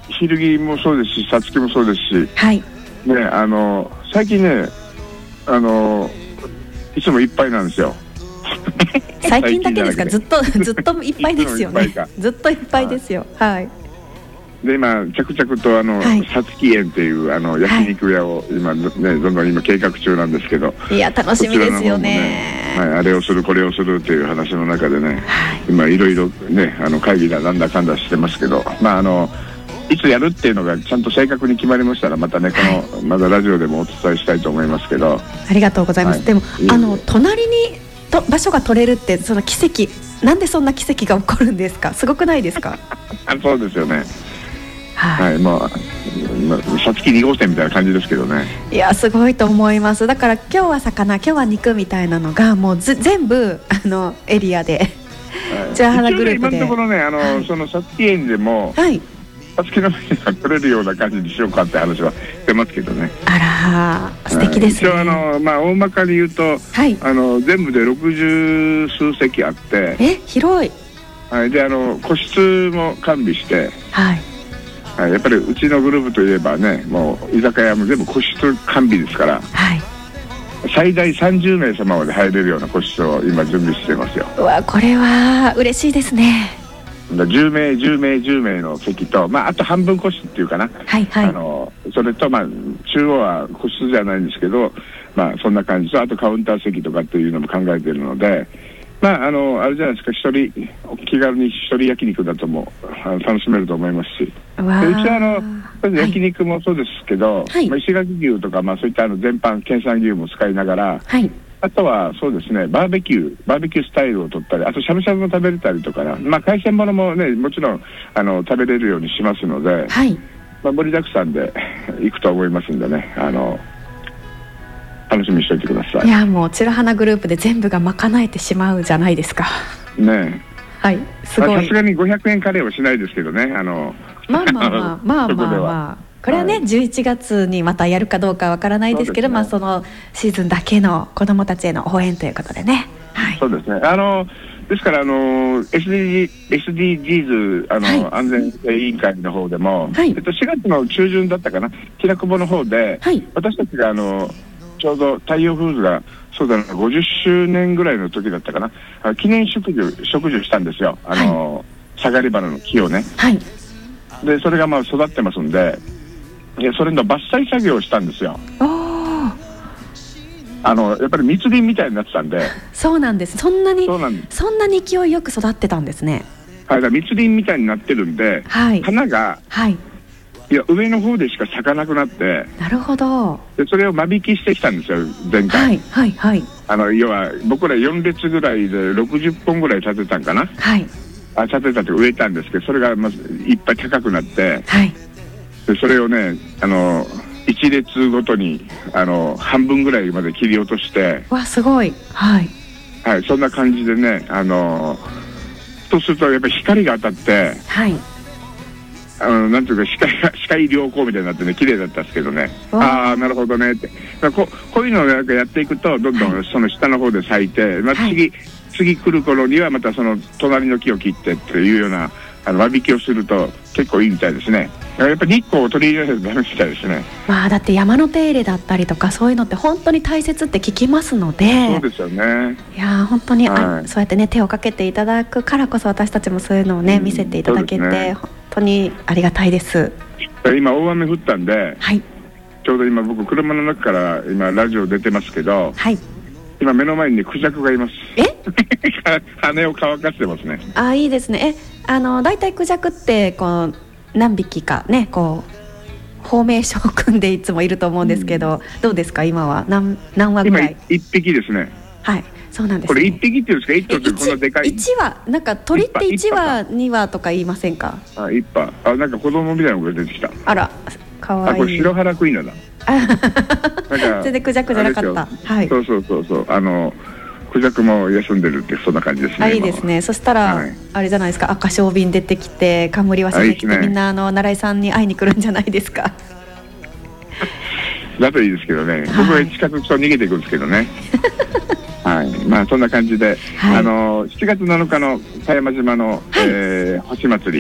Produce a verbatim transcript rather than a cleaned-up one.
ヒルギもそうですし、サツキもそうですし、 はい、 ね、あの最近ね、あのいつもいっぱいなんですよ。 最近だけですか？ずっとずっといっぱいですよね。ずっといっぱいですよ。はい。 で今着々とあのさつき園っていうあの焼肉屋を今ね、どんどん今計画中なんですけど、 いや楽しみですよね。 はい、あれをするこれをするっていう話の中でね、今いろいろね、あの会議だなんだかんだしてますけど、まああのいつやるっていうのがちゃんと正確に決まりましたら、またね、このまだラジオでもお伝えしたいと思いますけど。 ありがとうございます。でもあの隣にと場所が取れるって、その奇跡、なんでそんな奇跡が起こるんですか？すごくないですか？ そうですよね。 はい、 はい、もうさつきに号線みたいな感じですけどね。 いやすごいと思います。だから今日は魚、今日は肉みたいなのがもうず全部あのエリアで、 はい、 じゃあ原グループで今のところね、あの、はい、そのさつき園でも、はい、さつきの目が取れるような感じにしようかって話はしてますけどね。 あら素敵ですね。 一応あの、まあ、大まかに言うと、はい、あの全部でろくじゅうすうせきあって、 え広い、 はい、であの個室も完備して、 はい、 はい、やっぱりうちのグループといえばね、もう居酒屋も全部個室完備ですから、はい、最大さんじゅうめいさままで入れるような個室を今準備してますよ。 うわこれは嬉しいですね。 じゅうめいじゅうめいじゅうめいの席と、まあ、あと半分個室っていうかな、はいはい、あのそれと、まあ、中央は個室じゃないんですけど、まあ、そんな感じと、あとカウンター席とかっていうのも考えているので、まあ、あのあれじゃないですか、一人気軽に一人焼肉だとも楽しめると思いますし、でうちはあの焼肉もそうですけど、はい、まあ、石垣牛とか、まあ、そういったあの全般県産牛も使いながら、はい、あとはそうですね、バーベキューバーベキュースタイルを取ったり、あとしゃぶしゃぶも食べれたりとかな、まあ、海鮮物もねもちろんあの食べれるようにしますので、はい、まあ、盛りだくさんで行くと思いますんでね、あの楽しみにしておいてください。 いやもう白花グループで全部が賄えてしまうじゃないですかね。 はい、すごい。 さすがにごひゃくえんカレーはしないですけどね、あのまあまあまあまあまあまあこれはね、はい、じゅういちがつにまたやるかどうかわからないですけど、そ、ね、まあ、そのシーズンだけの子どもたちへの応援ということでね、はい、 そうですね。あのですからあの エスディージー あの、はい、安全性委員会の方でも、はい、えっと、しがつの中旬だったかな、きなこぼの方で、はい、私たちがあのちょうど太陽フーズがそうだなごじゅっしゅうねんぐらいの時だったかな、記念植樹植樹したんですよ、あの、はい、サガリバナの木をね、はい、でそれがまあ育ってますんで、でそれの伐採作業をしたんですよ。あのやっぱり密林みたいになってたんで。 そうなんです。そんなにそんなに勢いよく育ってたんですね。 はい、だ密林みたいになってるんで、はい、花が、はい、いや上の方でしか咲かなくなって、 なるほど。 でそれを間引きしてきたんですよ前回。はいはいはい。あの要は僕らよんれつぐらいでろくじゅっぽんぐらい立てたんかな。はい。あ立てたって植えたんですけど、それがまずいっぱい高くなって、はい。でそれをねあのいちれつごとにあの半分ぐらいまで切り落として。 わすごい。はいはい、そんな感じでね、あのそうするとやっぱり光が当たって、はい、あのなんていうか視界が視界良好みたいになってね綺麗だったんですけどね。ああなるほどねって。ここういうのをなんかやっていくとどんどんその下の方で咲いて、まあ、次、はい、次来る頃にはまたその隣の木を切ってっていうようなあの間引きをすると結構いいみたいですね。やっぱり日光を取り入れないとダメみたいですね。 まあだって山の手入れだったりとかそういうのって本当に大切って聞きますので。 そうですよね。 いや本当に、はい、そうやってね手をかけていただくからこそ私たちもそういうのをね、うん、見せていただけて、ね、本当にありがたいです。 今大雨降ったんで、はい、ちょうど今僕車の中から今ラジオ出てますけど、はい、今目の前にクジャクがいます。え羽を乾かしてますね。 あいいですね。えあのだいたいクジャクってこう何匹かねこうフォーメーションを組んでいつもいると思うんですけど、うん、どうですか今は 何, 何羽ぐらい。 今いっぴきですね。 はいそうなんです、ね、 これいっぴきっていうんですか。いっとうってこんなでかい。 いち羽なんか鳥っていち羽に羽とか言いませんか。 あいっ羽あなんか子供みたいなのが出てきた。 あらかわいい。 あこれ白原クイナだ。なんか全然クジャクじゃなかった。はい。 そうそうそうそうあのクジャクも休んでるってそんな感じですね。 あいいですね。そしたら、はい、あれじゃないですか赤小瓶出てきて冠忘れてきて、ね、みんなあの奈良井さんに会いに来るんじゃないですか。 だといいですけどね、はい、僕は近づくと逃げていくんですけどね。はい、まあそんな感じで、はい、あのしちがつなのかの狭山島の、はい、えー、星祭り